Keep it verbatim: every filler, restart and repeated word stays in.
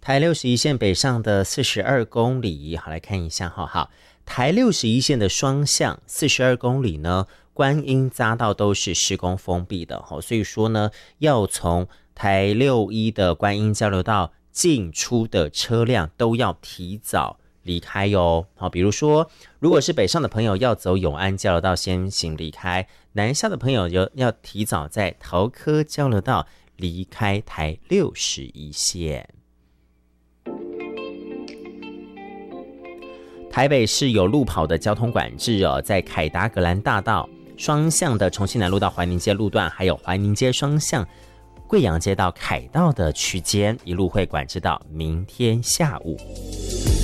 台六十一线北上的四十二公里，好来看一下，好好，台六十一线的双向四十二公里呢，观音匝道都是施工封闭的，所以说呢，要从台六一的观音交流道进出的车辆都要提早离开哟。好，比如说，如果是北上的朋友要走永安交流道先行离开，南下的朋友要要提早在桃科交流道离开台六十一线。台北市有路跑的交通管制哦，在凯达格兰大道双向的重庆南路到怀宁街路段，还有怀宁街双向贵阳街到凯道的区间，一路会管制到明天下午。